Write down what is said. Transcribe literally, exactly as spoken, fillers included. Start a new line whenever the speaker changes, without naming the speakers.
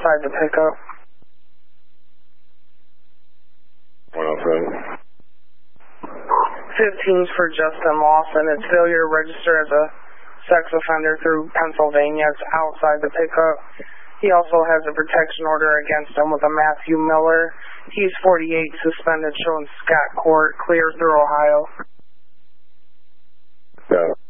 outside the pickup.
one oh seven.
fifteen's for Justin Lawson. It's failure to register as a sex offender through Pennsylvania. It's outside the pickup. He also has a protection order against him with a Matthew Miller. He's forty-eight, suspended, showing Scott Court, clear through Ohio.
Yeah.